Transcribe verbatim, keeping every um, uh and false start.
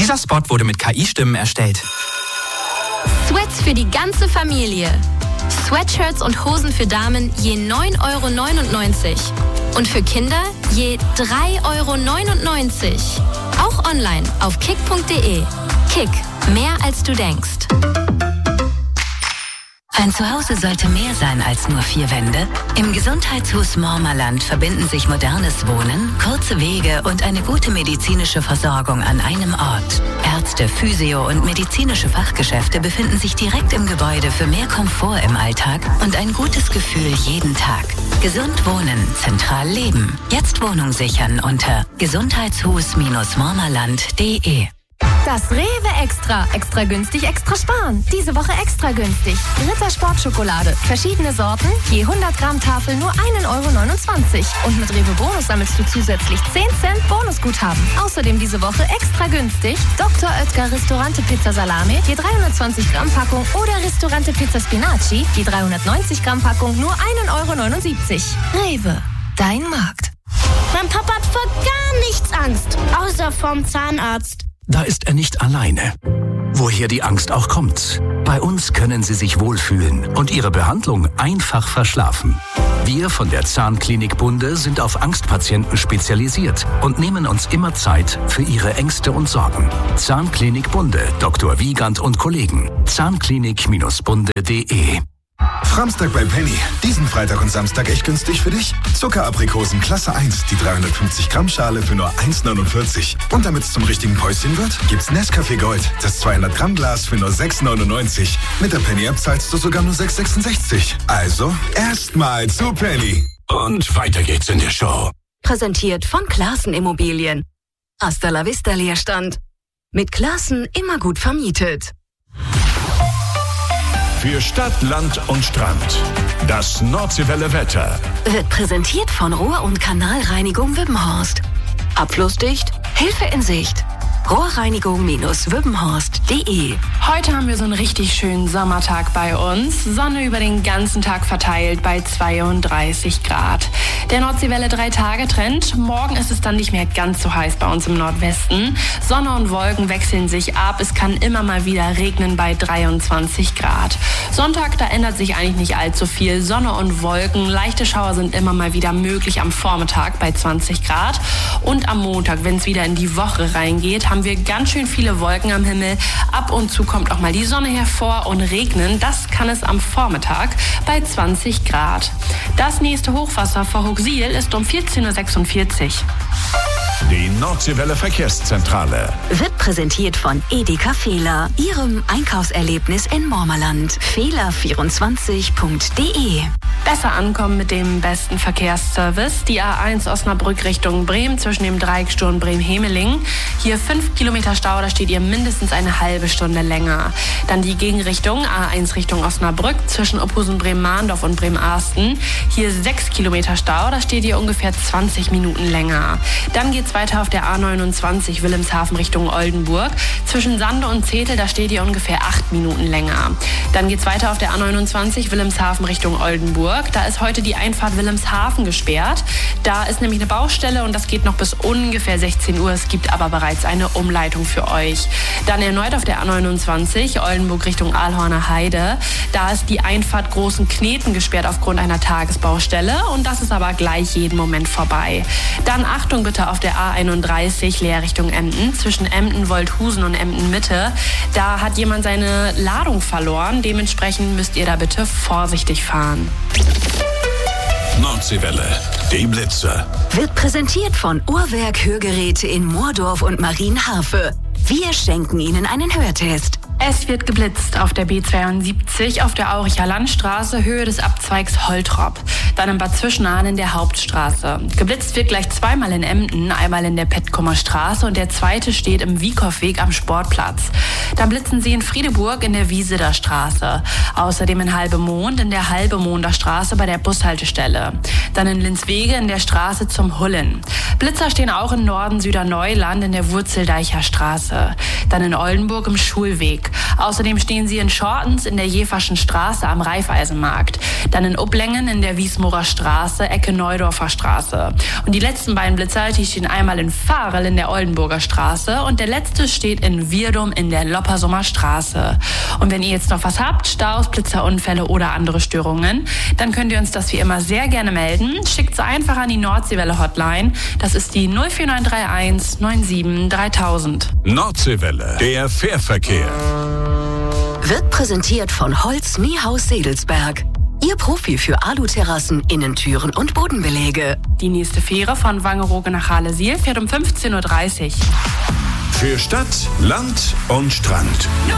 Dieser Spot wurde mit K I-Stimmen erstellt. Sweats für die ganze Familie. Sweatshirts und Hosen für Damen je neun Euro neunundneunzig. Und für Kinder je drei Euro neunundneunzig. Auch online auf kick punkt de. Kick, mehr als du denkst. Ein Zuhause sollte mehr sein als nur vier Wände. Im Gesundheitshus Mormerland verbinden sich modernes Wohnen, kurze Wege und eine gute medizinische Versorgung an einem Ort. Ärzte, Physio- und medizinische Fachgeschäfte befinden sich direkt im Gebäude für mehr Komfort im Alltag und ein gutes Gefühl jeden Tag. Gesund wohnen, zentral leben. Jetzt Wohnung sichern unter gesundheitshus mormerland punkt de. Das Rewe Extra. Extra günstig, extra sparen. Diese Woche extra günstig. Ritter Sportschokolade. Verschiedene Sorten. Je hundert Gramm Tafel nur ein Euro neunundzwanzig. Und mit Rewe Bonus sammelst du zusätzlich zehn Cent Bonusguthaben. Außerdem diese Woche extra günstig. Doktor Oetker Ristorante Pizza Salami. Je dreihundertzwanzig Gramm Packung. Oder Ristorante Pizza Spinaci. Je dreihundertneunzig Gramm Packung nur ein Euro neunundsiebzig. Rewe. Dein Markt. Mein Papa hat vor gar nichts Angst. Außer vom Zahnarzt. Da ist er nicht alleine. Woher die Angst auch kommt. Bei uns können Sie sich wohlfühlen und Ihre Behandlung einfach verschlafen. Wir von der Zahnklinik Bunde sind auf Angstpatienten spezialisiert und nehmen uns immer Zeit für Ihre Ängste und Sorgen. Zahnklinik Bunde, Doktor Wiegand und Kollegen. zahnklinik bunde punkt de. Framstag bei Penny. Diesen Freitag und Samstag echt günstig für dich? Zuckeraprikosen Klasse eins, die dreihundertfünfzig Gramm Schale für nur eins neunundvierzig. Und damit es zum richtigen Päuschen wird, gibt's Nescafé Gold, das zweihundert Gramm Glas für nur sechs neunundneunzig. Mit der Penny App zahlst du sogar nur sechs sechsundsechzig. Also, erstmal zu Penny. Und weiter geht's in der Show. Präsentiert von Classen Immobilien. Hasta la vista Leerstand. Mit Classen immer gut vermietet. Für Stadt, Land und Strand. Das Nordseewelle Wetter. Wird präsentiert von Rohr- und Kanalreinigung Wippenhorst. Abflussdicht, Hilfe in Sicht. rohrreinigung wippenhorst punkt de. Heute haben wir so einen richtig schönen Sommertag bei uns. Sonne über den ganzen Tag verteilt bei zweiunddreißig Grad. Der Nordseewelle drei-Tage-Trend. Morgen ist es dann nicht mehr ganz so heiß bei uns im Nordwesten. Sonne und Wolken wechseln sich ab. Es kann immer mal wieder regnen bei dreiundzwanzig Grad. Sonntag, da ändert sich eigentlich nicht allzu viel. Sonne und Wolken. Leichte Schauer sind immer mal wieder möglich am Vormittag bei zwanzig Grad. Und am Montag, wenn es wieder in die Woche reingeht, haben wir ganz schön viele Wolken am Himmel. Ab und zu kommt auch mal die Sonne hervor und regnen. Das kann es am Vormittag bei zwanzig Grad. Das nächste Hochwasser vor Hooxil ist um vierzehn Uhr sechsundvierzig. Die Nordseewelle Verkehrszentrale. Wird präsentiert von Edeka Fehler, Ihrem Einkaufserlebnis in Mormerland. fehler vierundzwanzig punkt de. Besser ankommen mit dem besten Verkehrsservice. Die A eins Osnabrück Richtung Bremen zwischen dem Dreiecksturm Bremen-Hemeling. Hier fünf Kilometer Stau, da steht ihr mindestens eine halbe Stunde länger. Dann die Gegenrichtung A eins Richtung Osnabrück zwischen Ophusen Bremen-Mahndorf und Bremen-Arsten. Hier sechs Kilometer Stau, da steht ihr ungefähr zwanzig Minuten länger. Dann geht's weiter auf der A neunundzwanzig Wilhelmshaven Richtung Oldenburg. Zwischen Sande und Zetel, da steht ihr ungefähr acht Minuten länger. Dann geht's weiter auf der A neunundzwanzig Wilhelmshaven Richtung Oldenburg. Da ist heute die Einfahrt Wilhelmshaven gesperrt. Da ist nämlich eine Baustelle und das geht noch bis ungefähr sechzehn Uhr. Es gibt aber bereits eine Umleitung für euch. Dann erneut auf der A neunundzwanzig Oldenburg Richtung Aalhorner Heide. Da ist die Einfahrt Großen Kneten gesperrt aufgrund einer Tagesbaustelle und das ist aber gleich jeden Moment vorbei. Dann Achtung bitte auf der A einunddreißig Leer Richtung Emden zwischen Emden-Wolthusen und Emden-Mitte. Da hat jemand seine Ladung verloren. Dementsprechend müsst ihr da bitte vorsichtig fahren. Nordseewelle, die Blitze. Wird präsentiert von Uhrwerk Hörgeräte in Moordorf und Marienharfe. Wir schenken Ihnen einen Hörtest. Es wird geblitzt auf der B zweiundsiebzig auf der Auricher Landstraße, Höhe des Abzweigs Holtrop. Dann in Bad Zwischenahn in der Hauptstraße. Geblitzt wird gleich zweimal in Emden, einmal in der Petkomer Straße und der zweite steht im Wiekhoffweg am Sportplatz. Dann blitzen sie in Friedeburg in der Wieseder Straße. Außerdem in Halbemond in der Halbemonder Straße bei der Bushaltestelle. Dann in Linswege in der Straße zum Hullen. Blitzer stehen auch in Norden Süderneuland in der Wurzeldeicher Straße. Dann in Oldenburg im Schulweg. Außerdem stehen sie in Schortens in der Jeverschen Straße am Raiffeisenmarkt. Dann in Uplengen in der Wiesmorer Straße, Ecke Neudorfer Straße. Und die letzten beiden Blitzer, die stehen einmal in Fahrel in der Oldenburger Straße und der letzte steht in Wirdum in der Loppersummer Straße. Und wenn ihr jetzt noch was habt, Staus, Blitzerunfälle oder andere Störungen, dann könnt ihr uns das wie immer sehr gerne melden. Schickt sie einfach an die Nordseewelle Hotline. Das ist die null vier neun drei eins neun sieben dreitausend. Nordseewelle, der Fährverkehr. Wird präsentiert von Holz Niehaus Sedelsberg. Ihr Profi für Aluterrassen, Innentüren und Bodenbelege. Die nächste Fähre von Wangerooge nach Halle-Siel fährt um fünfzehn Uhr dreißig. Für Stadt, Land und Strand.